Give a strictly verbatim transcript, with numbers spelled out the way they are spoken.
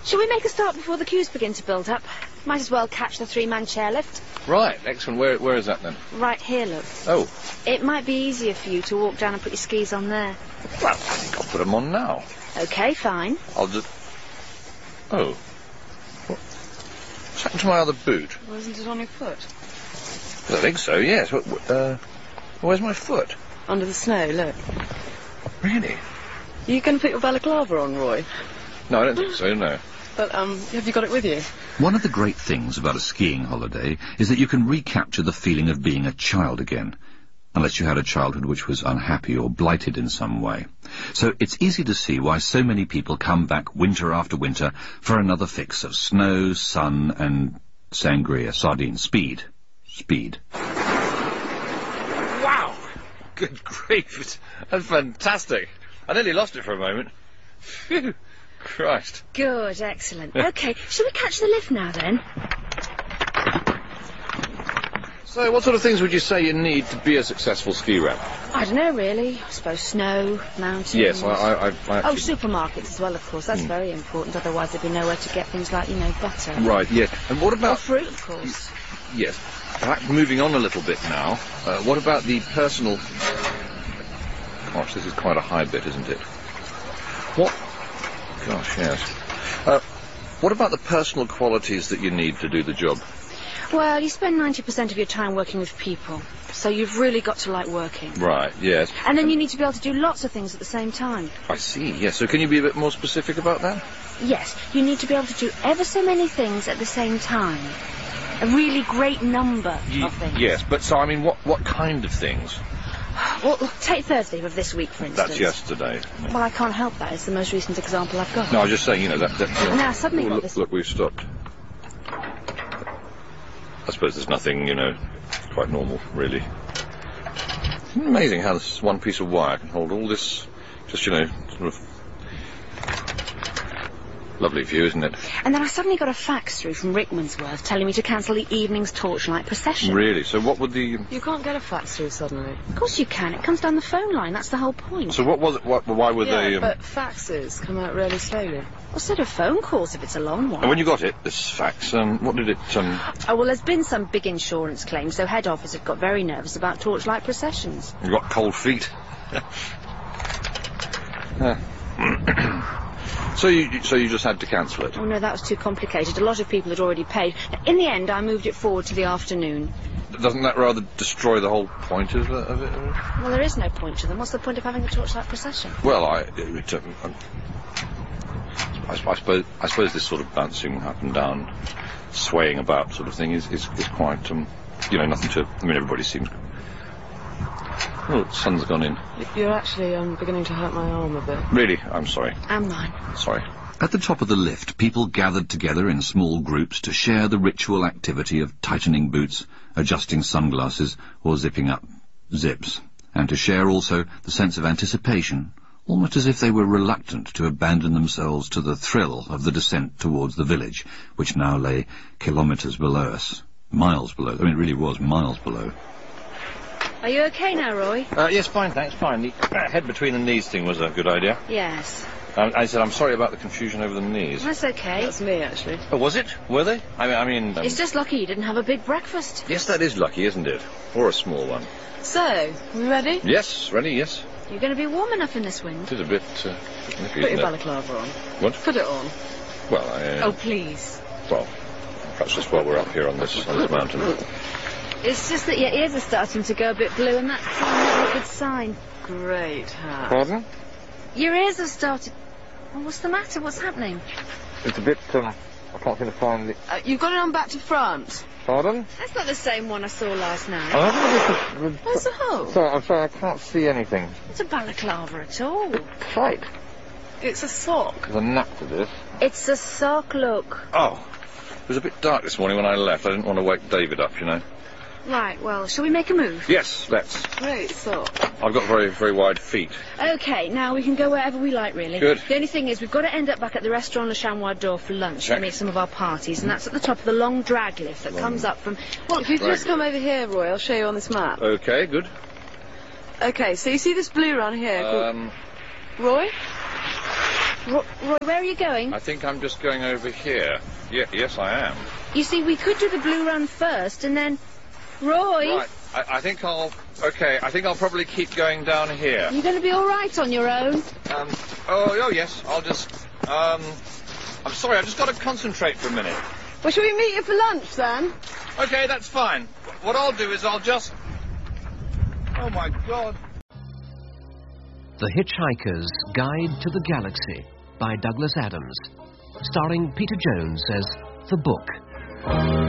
Shall we make a start before the queues begin to build up? Might as well catch the three-man chairlift. Right, excellent. Where, where is that then? Right here, look. Oh. It might be easier for you to walk down and put your skis on there. Well, I think I'll put them on now. OK, fine. I'll just... Oh. What? What's happened to my other boot? Well, isn't it on your foot? Well, I think so, yes. What, what, uh, where's my foot? Under the snow, look. Really? Are you going to put your balaclava on, Roy? No, I don't think so, no. But, um, have you got it with you? One of the great things about a skiing holiday is that you can recapture the feeling of being a child again, unless you had a childhood which was unhappy or blighted in some way. So it's easy to see why so many people come back winter after winter for another fix of snow, sun, and sangria, sardine, speed. Speed. Wow! Good grief, that's fantastic. I nearly lost it for a moment. Phew. Christ. Good, excellent. OK, shall we catch the lift now, then? So, what sort of things would you say you need to be a successful ski rep? I don't know, really. I suppose snow, mountains... Yes, I... I, I, I actually... Oh, supermarkets as well, of course. That's mm. very important. Otherwise there'd be nowhere to get things like, you know, butter. Right, yes. And what about... Or fruit, of course. Yes. Perhaps moving on a little bit now, uh, what about the personal... Gosh, this is quite a high bit, isn't it? What... Gosh, yes. Uh, what about the personal qualities that you need to do the job? Well, you spend ninety percent of your time working with people, so you've really got to like working. Right, yes. And then you need to be able to do lots of things at the same time. I see, yes. So can you be a bit more specific about that? Yes, you need to be able to do ever so many things at the same time. A really great number Ye of things. Yes, but so, I mean, what, what kind of things? Well, take Thursday of this week, for instance. That's yesterday. Well, I can't help that. It's the most recent example I've got. No, I was just saying, you know, that... that you know, now, suddenly... oh, got look, this... look, we've stopped. I suppose there's nothing, you know, quite normal, really. Isn't it amazing how this one piece of wire can hold all this, just, you know, sort of... Lovely view, isn't it? And then I suddenly got a fax through from Rickmansworth telling me to cancel the evening's torchlight procession. Really? So what would the... You can't get a fax through suddenly. Of course you can. It comes down the phone line. That's the whole point. So what was it? What, why were yeah, they... Um... but faxes come out really slowly. Well, so do phone calls if it's a long one. And when you got it, this fax, um, what did it... Um... Oh, well, there's been some big insurance claims, so head office have got very nervous about torchlight processions. You got cold feet. uh. So you, so you just had to cancel it? Oh, no, that was too complicated. A lot of people had already paid. In the end, I moved it forward to the afternoon. Doesn't that rather destroy the whole point of, uh, of it? Well, there is no point to them. What's the point of having a torchlight procession? Well, I... It, um, I, I, suppose, I suppose this sort of bouncing up and down, swaying about sort of thing is, is, is quite, um, you know, nothing to... I mean, everybody seems... Oh, the sun's gone in. You're actually um, beginning to hurt my arm a bit. Really? I'm sorry. And mine. Sorry. At the top of the lift, people gathered together in small groups to share the ritual activity of tightening boots, adjusting sunglasses, or zipping up zips, and to share also the sense of anticipation, almost as if they were reluctant to abandon themselves to the thrill of the descent towards the village, which now lay kilometres below us. Miles below. I mean, it really was miles below. Are you okay now, Roy? Uh, yes, fine, thanks, fine. The uh, head between the knees thing was a good idea. Yes. Um, I said, I'm sorry about the confusion over the knees. That's okay. That's me, actually. Oh, was it? Were they? I mean... I mean um... It's just lucky you didn't have a big breakfast. Yes, that is lucky, isn't it? Or a small one. So, we ready? Yes, ready, yes. You're going to be warm enough in this wind. It is a bit... Uh, nippy, Put your isn't it? balaclava on. What? Put it on. Well, I... Uh, oh, please. Well, perhaps just while we're up here on this, on this mountain. It's just that your ears are starting to go a bit blue, and that's not a good sign. Great hat. Pardon? Your ears have started... Well, what's the matter? What's happening? It's a bit, um... I can't seem to find it. Uh, you've got it on back to front. Pardon? That's not the same one I saw last night. I don't know if Where's the hole? Sorry, I'm sorry, I can't see anything. It's a balaclava at all. Tight. It's a sock. There's a nap to this. It's a sock, look. Oh. It was a bit dark this morning when I left. I didn't want to wake David up, you know. Right, well, shall we make a move? Yes, let's. Great sock. I've got very, very wide feet. OK, now we can go wherever we like, really. Good. The only thing is, we've got to end up back at the Restaurant Le Chamois d'Or for lunch Check. to meet some of our parties, and that's at the top of the long drag lift that Long. comes up from... Well, if you Drag just come over here, Roy, I'll show you on this map. OK, good. OK, so you see this blue run here? Um... Roy? Ro Roy, where are you going? I think I'm just going over here. Ye yes, I am. You see, we could do the blue run first, and then... Roy! Right, I, I think I'll... OK, I think I'll probably keep going down here. You're going to be all right on your own? Um, oh, oh, yes, I'll just... Um, I'm sorry, I've just got to concentrate for a minute. Well, shall we meet you for lunch, then? OK, that's fine. What I'll do is I'll just... Oh, my God. The Hitchhiker's Guide to the Galaxy by Douglas Adams, starring Peter Jones as The Book.